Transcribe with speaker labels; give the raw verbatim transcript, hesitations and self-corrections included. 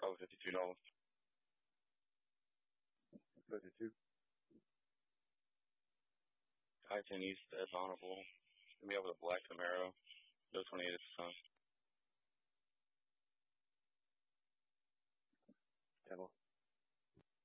Speaker 1: Probably fifty-two dollars.
Speaker 2: fifty-two.
Speaker 1: I ten East, that's honorable. Give me over the black Camaro. Those twenty-eight is fine.